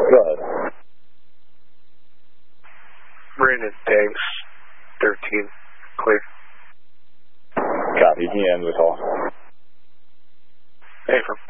Go ahead. Brandon, thanks. 13, clear. Copy. He ends the call. Affirm.